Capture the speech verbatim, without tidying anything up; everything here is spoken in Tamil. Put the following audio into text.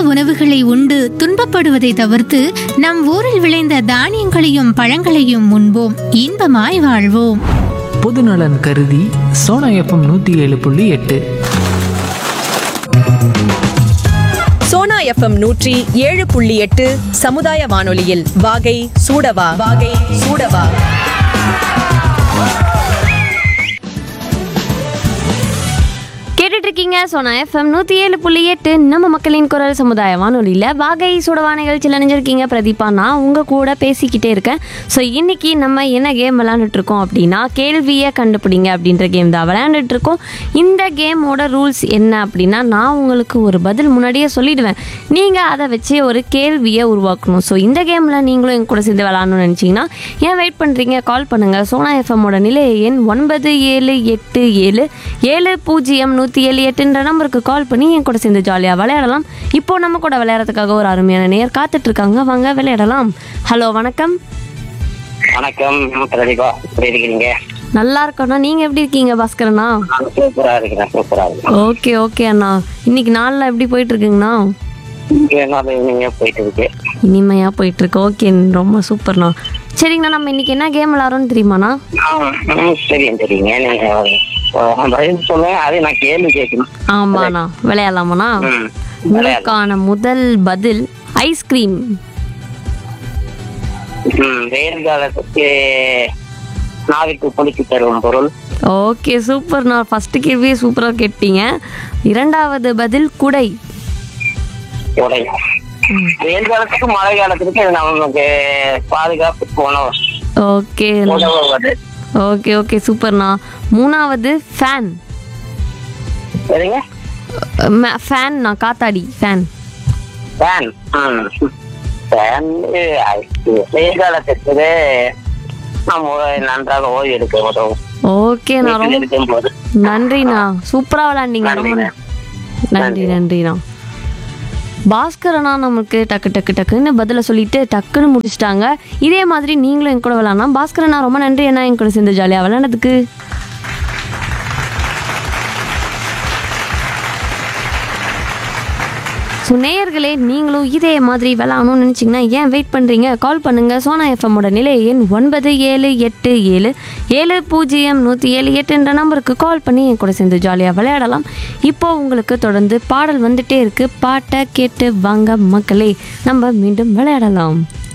உணவுகளை உண்டு துன்பப்படுவதை தவிர்த்து நம் ஊரில் விளைந்த தானியங்களையும் பழங்களையும் உண்போம், இன்பமாய் வாழ்வோம். பொதுநலன் கருதி சோனா எஃப்எம் நூற்றி ஏழு புள்ளி எட்டு. சோனா எஃப்எம் நூற்றி ஏழு புள்ளி எட்டு சமுதாய வானொலியில் வாகை சூடவா வாகை சூடவா. இருக்கீங்க சோனா எஃப்எம் நூற்றி ஏழு புள்ளி எட்டு நம்ம மக்களின் குரல் சமுதாய வானொலியில் வாகை சூடவா நிகழ்ச்சியில் நினைஞ்சிருக்கீங்க. பிரதீபா, நான் உங்கள் கூட பேசிக்கிட்டே இருக்கேன். ஸோ இன்றைக்கி நம்ம என்ன கேம் விளையாண்டுட்ருக்கோம் அப்படின்னா, கேள்வியை கண்டுபிடிங்க அப்படின்ற கேம் தான் விளையாண்டுட்ருக்கோம். இந்த கேமோட ரூல்ஸ் என்ன அப்படின்னா, நான் உங்களுக்கு ஒரு பதில் முன்னாடியே சொல்லிடுவேன், நீங்கள் அதை வச்சு ஒரு கேள்வியை உருவாக்கணும். ஸோ இந்த கேமில் நீங்களும் என் கூட சேர்ந்து விளையாடணும்னு நினச்சிங்கன்னா ஏன் வெயிட் பண்ணுறீங்க? கால் பண்ணுங்கள். சோனா எஃப்எம்மோட நிலைய எண் ஒன்பது ஏழு எட்டு ஏழு ஏழு பூஜ்ஜியம் நூற்றி ஏழு எட்டுன்ற நம்பருக்கு கால் பண்ணி என் கூட சேர்ந்து ஜாலியாக விளையாடலாம். இப்போ நம்ம கூட விளையாடுறதுக்காக ஒரு அருமையான நேயர் காத்துட்டு இருக்காங்க, வாங்க விளையாடலாம். ஹலோ, வணக்கம். வணக்கம் பிரதீபா, எப்படி இருக்கீங்க? நல்லா இருக்கோண்ணா, நீங்க எப்படி இருக்கீங்க பாஸ்கரண்ணா? சூப்பரா இருக்கிறேன், சூப்பரா இருக்கு. ஓகே ஓகே அண்ணா, இன்னைக்கு நாளில் எப்படி போயிட்டு இருக்குங்கண்ணா? போயிட்டு இருக்கு, இனிமையா போயிட்டு இருக்கு. ஓகே, ரொம்ப சூப்பர்ண்ணா. சரிங்கண்ணா, நம்ம இன்னைக்கு என்ன கேம் விளையாடுறோம்னு தெரியுமாண்ணா? சரிங்க தெரியுங்க, நீங்க சொல்லுங்க, அது நான் கேள்வி கேட்கணும். ஆமாண்ணா, விளையாடலாமாண்ணா? உங்களுக்கான முதல் பதில் ஐஸ்கிரீம். வெயில் காலத்துக்கு நாவிற்கு குளிச்சு தரும் பொருள். ஓகே சூப்பர்ண்ணா, ஃபர்ஸ்ட் கேள்வியே சூப்பராக கேட்டீங்க. இரண்டாவது பதில் குடை. குடை வெயில் காலத்துக்கு மழை காலத்துக்கு நமக்கு பாதுகாப்பு உணவு. ஓகே ஓகே ஓகே சூப்பர்ண்ணா. மூணாவது ஃபேன். சரிங்க, ஃபேன்ண்ணா, காத்தாடி ஃபேன். ஃபேன் ஃபேன் வெயில் காலத்துக்கு நம்ம நன்றாக ஓய்வு எடுக்க உதவும். ஓகேண்ணா, ரொம்ப நன்றிண்ணா, சூப்பராக விளையாண்டீங்க, ரொம்ப நன்றி நன்றிண்ணா. பாஸ்கரண்ணா நமக்கு டக்கு டக்கு டக்குன்னு பதிலை சொல்லிட்டு டக்குன்னு முடிச்சிட்டாங்க. இதே மாதிரி நீங்களும் என் கூட விளையாடலாம். பாஸ்கரண்ணா ரொம்ப நன்றி அண்ணா, என் கூட சேர்ந்து ஜாலியாக விளையாடுறதுக்கு. ஸோ நேயர்களே, நீங்களும் இதே மாதிரி விளையாடணும்னு நினச்சிங்கன்னா ஏன் வெயிட் பண்ணுறீங்க? கால் பண்ணுங்கள். சோனா எஃப்எம்மோட நிலை எண் ஒன்பது ஏழு எட்டு ஏழு ஏழு பூஜ்ஜியம் நூற்றி ஏழு எட்டு என்ற நம்பருக்கு கால் பண்ணி என் கூட சேர்ந்து ஜாலியாக விளையாடலாம். இப்போது உங்களுக்கு தொடர்ந்து பாடல் வந்துகிட்டே இருக்குது, பாட்டை கேட்டு வாங்க மக்களே, நம்ம மீண்டும் விளையாடலாம்.